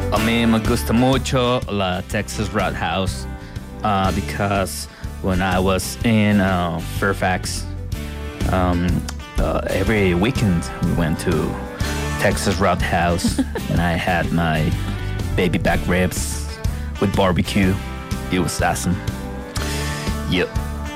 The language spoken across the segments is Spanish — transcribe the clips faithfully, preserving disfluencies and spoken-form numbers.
A mí me gusta mucho la Texas Roadhouse uh, because when I was in uh, Fairfax, um, uh, every weekend we went to Texas Roadhouse and I had my baby back ribs with barbecue. It was awesome. Yep.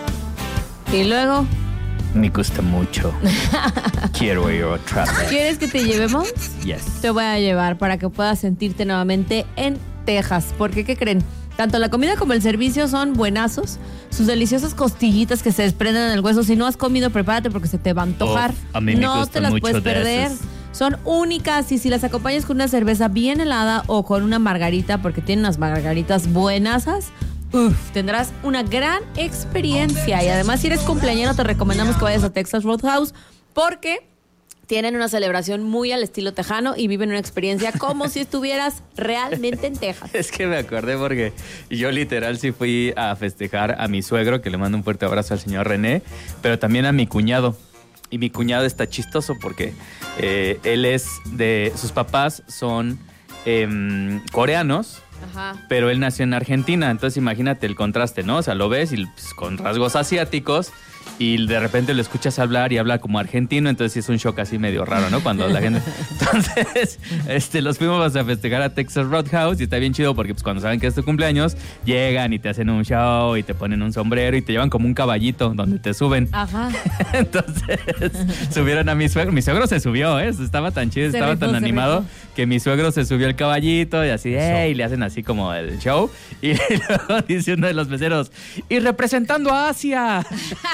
Y luego... Me gusta mucho. Quiero ir otra vez. ¿Quieres que te llevemos? Yes. Te voy a llevar para que puedas sentirte nuevamente en Texas. Porque, ¿qué creen? Tanto la comida como el servicio son buenazos. Sus deliciosas costillitas que se desprenden en el hueso. Si no has comido, prepárate porque se te va a antojar. Oh, a mí me no te las mucho puedes perder. Esos. Son únicas y si las acompañas con una cerveza bien helada o con una margarita, porque tienen unas margaritas buenazas, uf, tendrás una gran experiencia. Y además, si eres cumpleañero, te recomendamos que vayas a Texas Roadhouse porque tienen una celebración muy al estilo tejano y viven una experiencia como si estuvieras realmente en Texas. Es que me acordé porque yo literal sí fui a festejar a mi suegro, que le mando un fuerte abrazo al señor René, pero también a mi cuñado. Y mi cuñado está chistoso porque eh, él es de... Sus papás son eh, coreanos. Ajá. Pero él nació en Argentina, entonces imagínate el contraste, ¿no? O sea, lo ves y pues, con rasgos asiáticos y de repente lo escuchas hablar y habla como argentino, entonces sí es un shock así medio raro, ¿no? Cuando la gente... Entonces, este, los fuimos a festejar a Texas Roadhouse y está bien chido porque pues cuando saben que es tu cumpleaños, llegan y te hacen un show y te ponen un sombrero y te llevan como un caballito donde te suben. Ajá. Entonces, subieron a mi suegro. Mi suegro se subió, ¿eh? Estaba tan chido, se estaba rifó, tan animado rifó. Que mi suegro se subió al caballito y así, ¡eh! Y le hacen así como el show. Y luego dice uno de los meseros, y representando a Asia.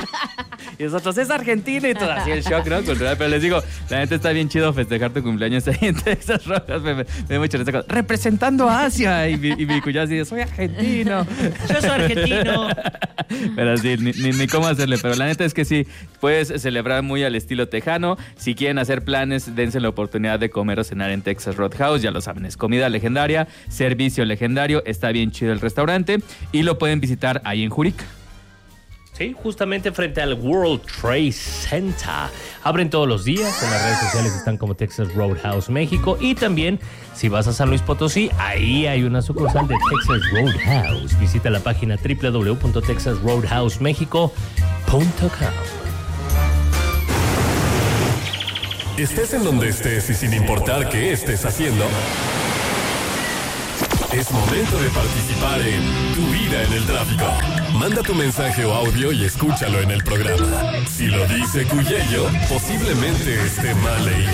Y nosotros, es Argentina y todo así el shock, ¿no? Cultural. Pero les digo, la neta está bien chido festejar tu cumpleaños ahí en Texas Rojas. Me, me, me da mucha risa. Representando a Asia. Y mi, y mi cuñado así, soy argentino. Yo soy argentino. Pero sí, ni, ni, ni cómo hacerle. Pero la neta es que sí, puedes celebrar muy al estilo tejano. Si quieren hacer planes, dense la oportunidad de comer o cenar en Texas Roadhouse. Ya lo saben, es comida legendaria, servicio legendario. Está bien chido el restaurante. Y lo pueden visitar ahí en Jurica. Sí, justamente frente al World Trade Center. Abren todos los días, en las redes sociales están como Texas Roadhouse México y también si vas a San Luis Potosí, ahí hay una sucursal de Texas Roadhouse. Visita la página doble u doble u doble u punto texas roadhouse mexico punto com. Estés en donde estés y sin importar qué estés haciendo, es momento de participar en Tu Vida en el Tráfico. Manda tu mensaje o audio y escúchalo en el programa. Si lo dice Cuyello, posiblemente esté mal leído.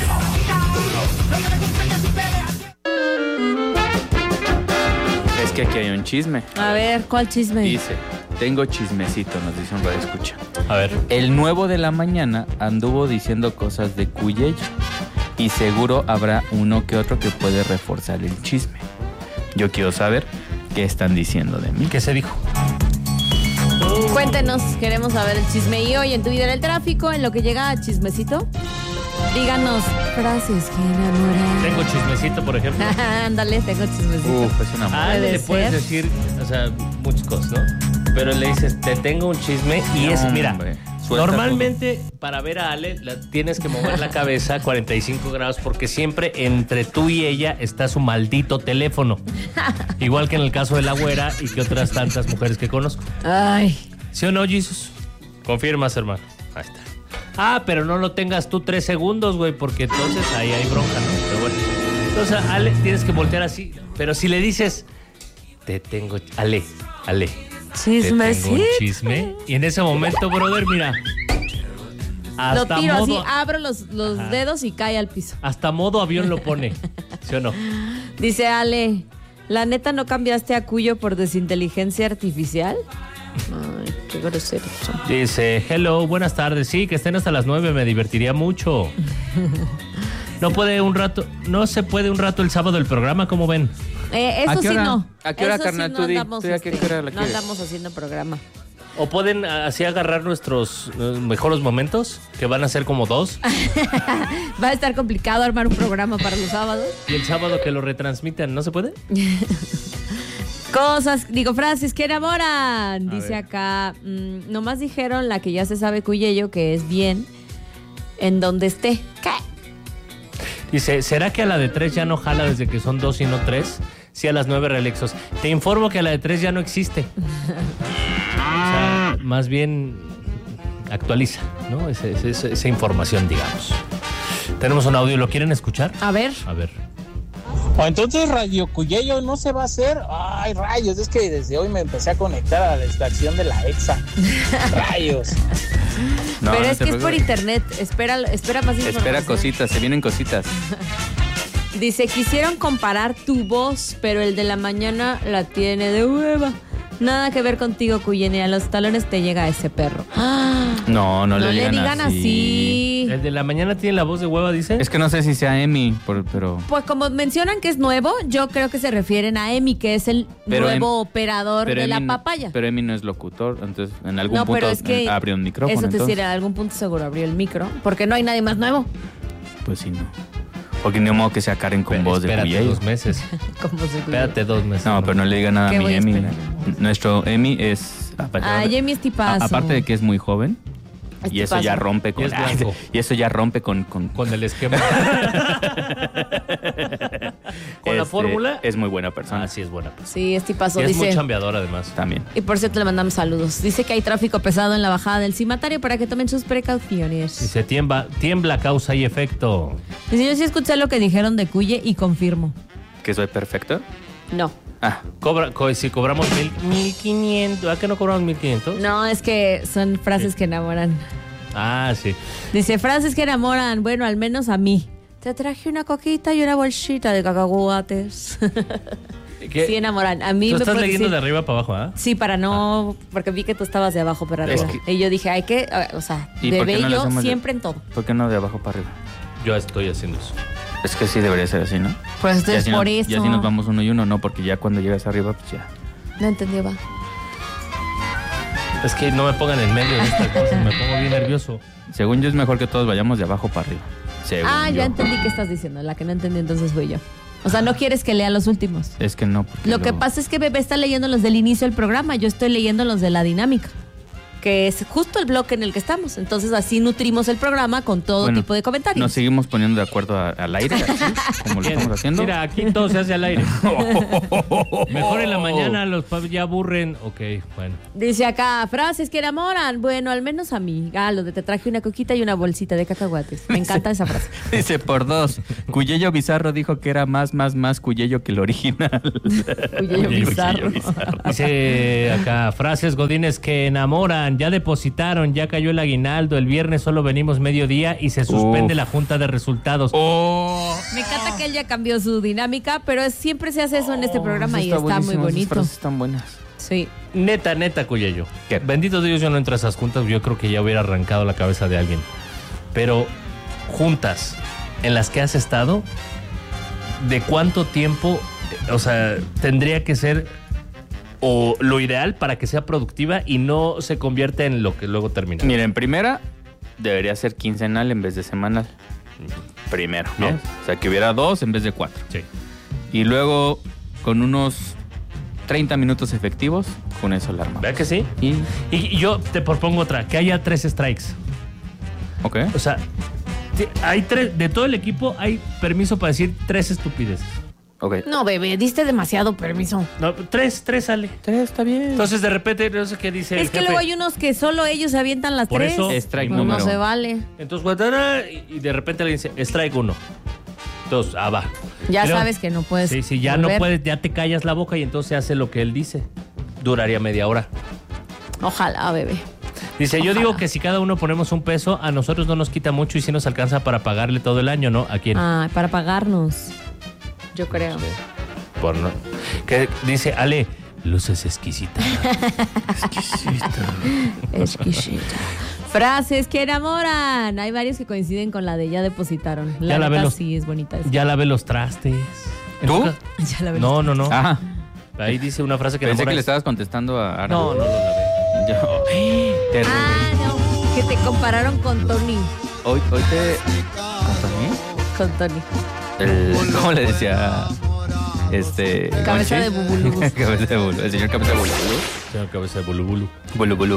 Es que aquí hay un chisme. A ver, ¿cuál chisme? Dice, tengo chismecito, nos dice un radio escucha. A ver. El nuevo de la mañana anduvo diciendo cosas de Cuyello y seguro habrá uno que otro que puede reforzar el chisme. Yo quiero saber qué están diciendo de mí. ¿Qué se dijo? Cuéntenos, queremos saber el chisme. Y hoy en Tu Vida en el Tráfico, en lo que llega a chismecito, díganos frases que enamoran. Tengo chismecito, por ejemplo. Ándale, tengo chismecito. Uf, es una Ah, le puedes decir, o sea, muchas cosas, ¿no? Pero le dices, te tengo un chisme y es, mira, hombre, normalmente todo. Para ver a Ale la, tienes que mover la cabeza cuarenta y cinco grados porque siempre entre tú y ella está su maldito teléfono. Igual que en el caso de la güera y que otras tantas mujeres que conozco. Ay. ¿Sí o no, Jesus? Confirmas, hermano. Ahí está. Ah, pero no lo tengas tú tres segundos, güey, porque entonces ahí hay bronca, ¿no? Pero bueno. Entonces, Ale, tienes que voltear así. Pero si le dices, te tengo... Ale, Ale... Chisme, te tengo un chisme. Y en ese momento, brother, mira. Hasta lo tiro modo, así, abro los, los dedos y cae al piso. Hasta modo avión lo pone. ¿Sí o no? Dice Ale, ¿la neta no cambiaste a Cuyo por desinteligencia artificial? Ay, qué grosero. Dice, hello, buenas tardes. Sí, que estén hasta las nueve, me divertiría mucho. No puede un rato, no se puede un rato el sábado el programa, ¿cómo ven? Eh, eso sí no. ¿A qué hora, eso carnal? Sí tú no di, andamos, ¿tú ya qué este, hora la no quieres? andamos haciendo programa. O pueden así agarrar nuestros uh, mejores momentos, que van a ser como dos. Va a estar complicado armar un programa para los sábados. Y el sábado que lo retransmitan, ¿no se puede? Cosas, digo, frases que enamoran. A Dice ver. acá, mmm, nomás dijeron la que ya se sabe Cuyello, que es bien en donde esté. ¿Qué? Dice, ¿será que a la de tres ya no jala desde que son dos y no tres? Sí, a las nueve relexos. Te informo que a la de tres ya no existe. O sea, más bien actualiza, ¿no? Esa, esa, esa información, digamos. Tenemos un audio, ¿lo quieren escuchar? A ver. A ver. O entonces Radio Cuyello no se va a hacer. Ay, rayos, es que desde hoy me empecé a conectar a la estación de la EXA. Rayos. No, Pero no es te que es por preocupes. internet. Espera, espera más información. Espera cositas, se vienen cositas. Dice, quisieron comparar tu voz, pero el de la mañana la tiene de hueva. Nada que ver contigo, Cuyeni. A los talones te llega ese perro. ¡Ah! No, no, No le le digan, digan así. ¿El de la mañana tiene la voz de hueva, dice? Es que no sé si sea Emi, por- pero... Pues como mencionan que es nuevo, yo creo que se refieren a Emi, que es el Pero nuevo Em- operador pero de la Emi no- papaya. Pero Emi no es locutor, entonces en algún No, punto pero es que eh, abrió un micrófono. eso te entonces, decía, en algún punto seguro abrió el micro, porque no hay nadie más nuevo. Pues sí, no. Porque ni modo que sea Karen con Espera, voz de espérate Cuyello. dos meses. Como se Espérate dos meses. No, pero no le diga nada a ¿Qué mi voy a Emi. esperar? Nuestro Emi es... a pesar Ah, de- Emi es tipazo. a- Aparte de que es muy joven, Es y eso tipazo. ya rompe con... Y es blanco. y eso ya rompe con... con, Con el esquema. Con la este, fórmula. Es muy buena persona. Ah, sí, es buena. Pues. Sí, es tipazo. Y es muy Dice, chambeador, además. También. y por cierto le mandamos saludos. Dice que hay tráfico pesado en la bajada del cimatario para que tomen sus precauciones. Dice, tiembla, tiembla causa y efecto. Dice, yo sí escuché lo que dijeron de Cuye y confirmo. ¿Que soy perfecto? No. Ah, Cobra, co- si cobramos mil, mil quinientos. ¿A qué no cobramos mil quinientos? No, es que son frases que enamoran. Ah, sí. Dice, frases que enamoran, bueno, al menos a mí. Te traje una coquita y una bolsita de cacahuates. ¿Qué? Sí, enamoran. A mí Tú me estás puedes leyendo decir- de arriba para abajo, ¿ah? Sí, para no... Porque vi que tú estabas de abajo para Es arriba. que- Y yo dije, hay que... O sea, ¿Y por bebé qué no y le yo hacemos de- siempre en todo. ¿por qué no de abajo para arriba? Yo estoy haciendo eso. Es que sí debería ser así, ¿no? Pues Ya entonces si por no- eso... Ya si nos vamos uno y uno, no, porque ya cuando llegas arriba, pues ya. No entendí, va. Es que no me pongan en medio de estas cosas, me pongo bien nervioso. Según yo es mejor que todos vayamos de abajo para arriba. Según Ah, yo. ya entendí qué estás diciendo. La que no entendí entonces fui yo. O sea, no quieres que lea los últimos. Es que no. porque Lo que luego- pasa es que Bebé está leyendo los del inicio del programa. Yo estoy leyendo los de la dinámica, que es justo el bloque en el que estamos. Entonces así nutrimos el programa con todo Bueno, tipo de comentarios. Nos seguimos poniendo de acuerdo a- al aire, así, como lo estamos haciendo. Mira, aquí todo se hace al aire. Mejor en la mañana los pubs ya aburren. Ok, bueno. Dice acá, frases que enamoran. Bueno, al menos a mí. Ah, lo de te traje una coquita y una bolsita de cacahuates. Me encanta esa frase. Dice por dos. Cuyello Bizarro dijo que era más, más, más Cuyello que el original. Cuyello bizarro. Dice acá, frases godines que enamoran. Ya depositaron, ya cayó el aguinaldo. El viernes solo venimos mediodía y se suspende Uf. la junta de resultados. Oh. Me encanta que él ya cambió su dinámica, pero es- siempre se hace eso en este programa y está muy buenísimo, esas bonito. frases están buenas. Sí. Neta, neta, Cuyello. ¿Qué? Bendito Dios, yo no entro a esas juntas. Yo creo que ya hubiera arrancado la cabeza de alguien. Pero juntas en las que has estado, ¿de cuánto tiempo, eh, o sea, tendría que ser o lo ideal para que sea productiva y no se convierta en lo que luego termina? Mira, en primera, debería ser quincenal en vez de semanal. Primero, ¿no? Bien. O sea, que hubiera dos en vez de cuatro. Sí. Y luego, con unos treinta minutos efectivos, con eso la armamos. ¿Verdad que sí? Y, Y yo te propongo otra, que haya tres strikes. ok. O sea, te- hay tres, de todo el equipo hay permiso para decir tres estupideces. Ok. No, Bebé, diste demasiado permiso. No, tres, tres sale. Tres, está bien. Entonces de repente, no sé qué dice el Es que jefe. luego hay unos que solo ellos se avientan las Por tres. eso, strike No, número. no se vale. Entonces, guatara, y y de repente le dice, strike uno. Entonces, ah, va. Ya Pero- sabes que no puedes. Sí, sí, ya volver. no puedes, ya te callas la boca y entonces hace lo que él dice. Duraría media hora. Ojalá, Bebé. Dice, yo Ojalá. digo que si cada uno ponemos un peso, a nosotros no nos quita mucho y sí nos alcanza para pagarle todo el año, ¿no? ¿A quién? Ah, para pagarnos. Yo creo. Por no. Que dice, Ale, luces exquisitas. Exquisita. Frases que enamoran. Hay varios que coinciden con la de ya depositaron. La Ya la neta ve los- sí es bonita. esa. Ya lavé los trastes. ¿En ¿Tú? tu ca- Ya la ves. No, no, no. Ah, Ahí dice una frase que pensé enamora. que le estabas contestando a Ara. No, no lo lavé. Yo- Te Ah, no. Que te compararon con Tony. Hoy, hoy te... ¿Con Con Tony. El, ¿cómo le decía? Este... Cabeza Gonchi? de bubulú. Cabeza de bulu. El señor cabeza de bulu. Tengo cabeza de bulubulu. Bulu, bulu.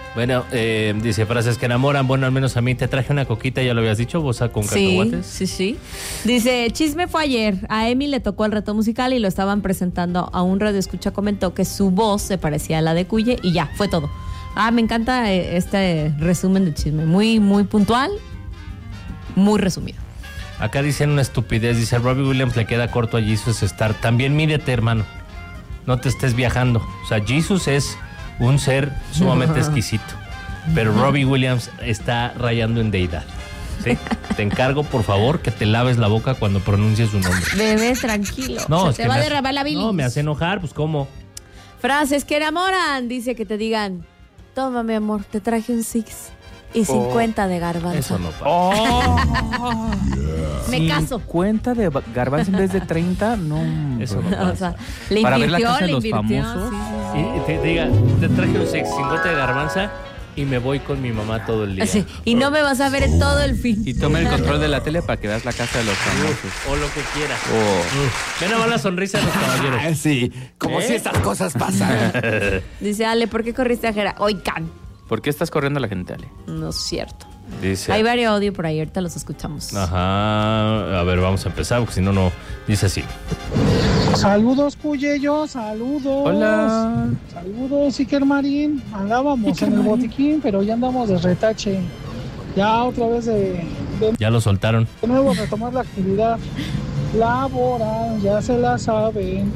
Bueno, eh, dice frases que enamoran. Bueno, al menos a mí te traje una coquita, ya lo habías dicho, bosa con Sí, cacahuates. sí, sí. Dice, chisme fue ayer. A Emi le tocó el reto musical y lo estaban presentando a un radioescucha. Comentó que su voz se parecía a la de Cuye y ya, fue todo. Ah, me encanta eh, este resumen de chisme. Muy, muy puntual, muy resumido. Acá dicen una estupidez. Dice, Robbie Williams le queda corto a Jesus Star. También mídete, hermano. No te estés viajando. O sea, Jesus es un ser sumamente exquisito. Pero Robbie Williams está rayando en deidad. ¿Sí? Te encargo, por favor, que te laves la boca cuando pronuncies su nombre. Bebé, tranquilo. No, Se es te que va a me hace- derramar la bilis. No, me hace enojar, pues ¿cómo? Frases que enamoran. Dice que te digan, toma, mi amor, te traje un six y cincuenta de garbanzo. Eso no pasa. Oh, Me caso. ¿cincuenta de ba- garbanzo en vez de treinta? No. Eso bro. no pasa. O sea, le Para ver la invirtió, casa de le los invirtió. famosos. sí, sí, sí. Y y te diga, te traje un seis cincuenta de garbanza y me voy con mi mamá todo el día. Así, y no me vas a ver en todo el fin. Y toma el control de la tele para que veas la casa de los famosos. O lo que quieras. Oh. Ven a ver la sonrisa de los caballeros. Sí, como ¿Eh? si estas cosas pasan. Dice, Ale, ¿por qué corriste a Jera? Oigan, ¿Por qué estás corriendo a la gente, Ale? no es cierto. Dice. Hay varios audio por ahí, ahorita los escuchamos. Ajá. A ver, vamos a empezar, porque si no, no. Dice así. Saludos, Cuyello, saludos. Hola. Saludos, Iker Marín. Andábamos en el botiquín, pero ya andamos de retache. Ya otra vez de, de Ya lo soltaron. nuevo retomar la actividad laboral, ya se la saben.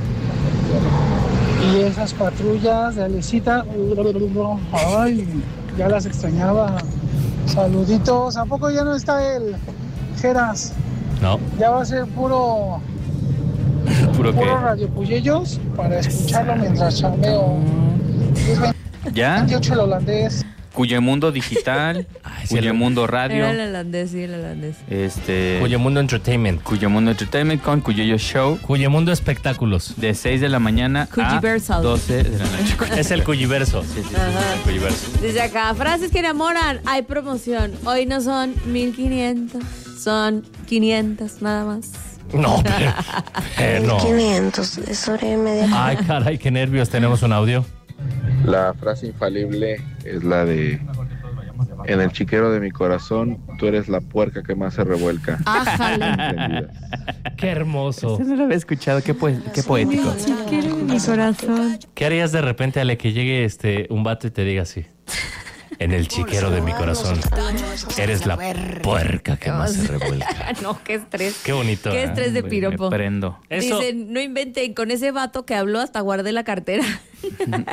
Y esas patrullas de Alecita, ay, ya las extrañaba. Saluditos, ¿a poco ya no está el Geras? No. Ya va a ser puro, ¿Puro puro qué? Radio Cuyellos para escucharlo mientras chambeo. Es ¿Ya? veintiocho el holandés. Cuyemundo Digital, Ay, sí, Cuyemundo Era Radio, el holandés, sí, el holandés. este, Cuyemundo Entertainment. Cuyemundo Entertainment con Cuyeyo Show Cuyemundo Espectáculos. de seis de la mañana a Cuyiversal. doce de la noche. Es el Cuyiverso. Sí, sí, sí. Ajá. El Cuyiverso. Dice acá, frases que enamoran. Hay promoción. Hoy no son mil quinientos, son quinientos nada más. No, pero, pero no. quinientos, es hora y media. Ay, caray, qué nervios. Tenemos un audio. La frase infalible es la de: en el chiquero de mi corazón, tú eres la puerca que más se revuelca. Ájale. Entendidas. Qué hermoso. Ese no lo había escuchado, qué, poe- qué poético. Chiquero de mi corazón. ¿Qué harías de repente, Ale, que llegue este un vato y te diga así? En el chiquero de mi corazón, eres la puerca que más se revuelca. No, qué estrés. Qué bonito. Qué ¿eh? estrés de Me piropo. prendo. Eso- Dicen, no inventen, con ese vato que habló hasta guardé la cartera.